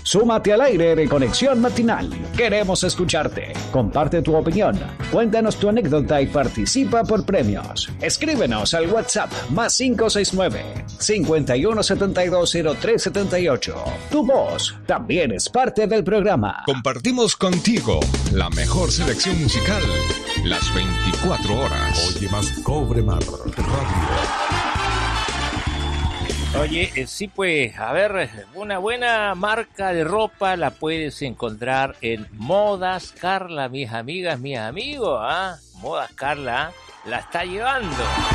Súmate al aire de Conexión Matinal. Queremos escucharte. Comparte tu opinión. Cuéntanos tu anécdota y participa por premios. Escríbenos al WhatsApp +569 51720378. Tu voz también es parte del programa. Compartimos contigo la mejor selección musical las 24 horas. Oye más Cobre Mar Radio. Oye, sí pues, a ver, una buena marca de ropa la puedes encontrar en Modas Carla, mis amigas, mis amigos, ¿ah? Modas Carla la está llevando.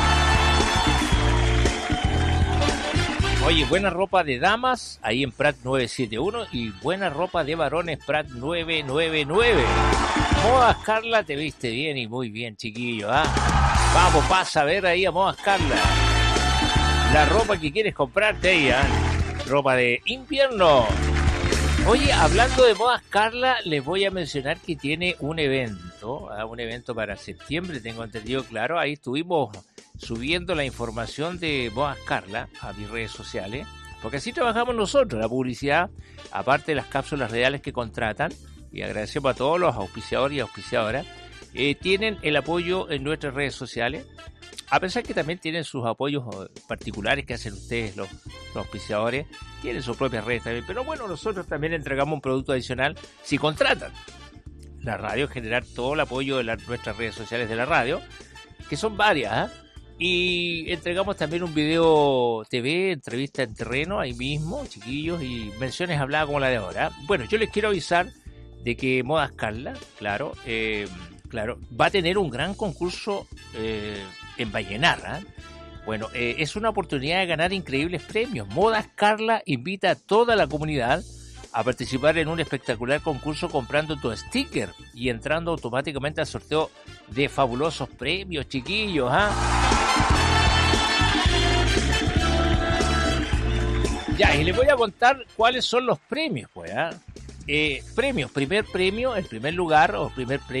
Oye, buena ropa de damas ahí en Prat 971 y buena ropa de varones Prat 999. Modas Carla, te viste bien y muy bien, chiquillo, ¿ah? Vamos, pasa a ver ahí a Modas Carla. La ropa que quieres comprarte ahí, ¿eh? Ropa de invierno. Oye, hablando de Modas Carla, les voy a mencionar que tiene un evento para septiembre, tengo entendido, claro. Ahí estuvimos subiendo la información de Modas Carla a mis redes sociales, porque así trabajamos nosotros, la publicidad, aparte de las cápsulas reales que contratan, y agradecemos a todos los auspiciadores y auspiciadoras, tienen el apoyo en nuestras redes sociales. A pesar que también tienen sus apoyos particulares que hacen ustedes, los auspiciadores, tienen sus propias redes también. Pero bueno, nosotros también entregamos un producto adicional si contratan la radio, generar todo el apoyo de nuestras redes sociales de la radio, que son varias, ¿eh? Y entregamos también un video TV, entrevista en terreno, ahí mismo, chiquillos, y menciones habladas como la de ahora. Bueno, yo les quiero avisar de que Modas Carla, claro, va a tener un gran concurso en Vallenar, ¿eh? Bueno, es una oportunidad de ganar increíbles premios. Modas Carla invita a toda la comunidad a participar en un espectacular concurso comprando tu sticker y entrando automáticamente al sorteo de fabulosos premios, chiquillos, ¿ah? Ya, y les voy a contar cuáles son los premios, pues, ¿ah? Premios, primer premio, el primer lugar o primer premio